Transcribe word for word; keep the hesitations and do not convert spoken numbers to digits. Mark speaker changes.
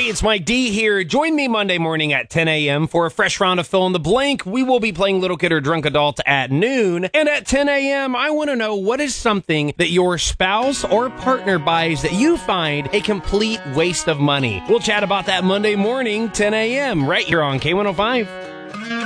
Speaker 1: Hey, it's Mike D here. Join me Monday morning at ten a.m. for a fresh round of Fill in the Blank. We will be playing Little Kid or Drunk Adult at noon. And at ten a.m., I want to know what is something that your spouse or partner buys that you find a complete waste of money. We'll chat about that Monday morning, ten a.m. right here on K one oh five.